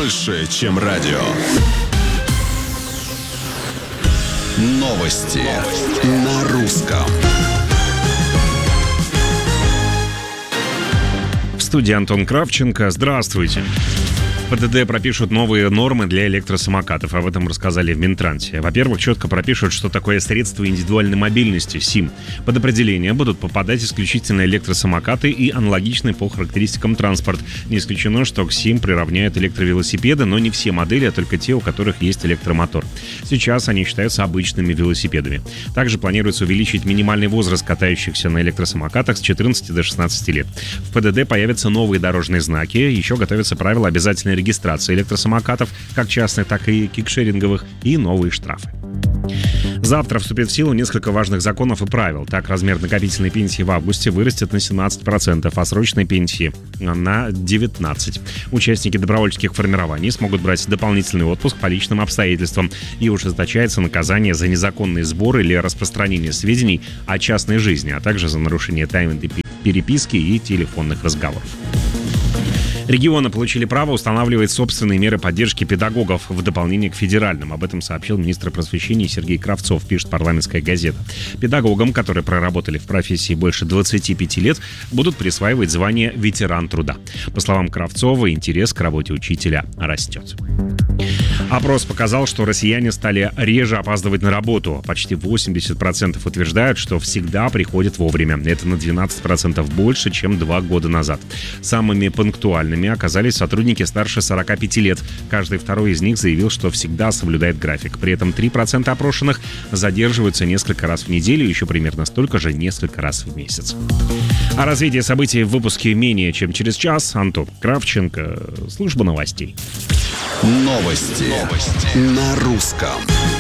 больше, чем радио. Новости на русском. В студии Антон Кравченко. Здравствуйте. В ПДД пропишут новые нормы для электросамокатов. Об этом рассказали в Минтрансе. Во-первых, четко пропишут, что такое средство индивидуальной мобильности, СИМ. Под определение будут попадать исключительно электросамокаты и аналогичный по характеристикам транспорт. Не исключено, что к СИМ приравняют электровелосипеды, но не все модели, а только те, у которых есть электромотор. Сейчас они считаются обычными велосипедами. Также планируется увеличить минимальный возраст катающихся на электросамокатах с 14 до 16 лет. В ПДД появятся новые дорожные знаки, еще готовятся правила обязательной регистрации электросамокатов, как частных, так и кикшеринговых, и новые штрафы. Завтра вступит в силу несколько важных законов и правил. Так, размер накопительной пенсии в августе вырастет на 17%, а срочной пенсии на 19%. Участники добровольческих формирований смогут брать дополнительный отпуск по личным обстоятельствам. И ужесточается наказание за незаконный сбор или распространение сведений о частной жизни, а также за нарушение тайны переписки и телефонных разговоров. Регионы получили право устанавливать собственные меры поддержки педагогов в дополнение к федеральным. Об этом сообщил министр просвещения Сергей Кравцов, пишет «Парламентская газета». Педагогам, которые проработали в профессии больше 25 лет, будут присваивать звание «ветеран труда». По словам Кравцова, интерес к работе учителя растет. Опрос показал, что россияне стали реже опаздывать на работу. Почти 80% утверждают, что всегда приходят вовремя. Это на 12% больше, чем 2 года назад. Самыми пунктуальными оказались сотрудники старше 45 лет. Каждый второй из них заявил, что всегда соблюдает график. При этом 3% опрошенных задерживаются несколько раз в неделю, еще примерно столько же несколько раз в месяц. О развитии событий в выпуске менее чем через час. Антон Кравченко, служба новостей. Новости на русском.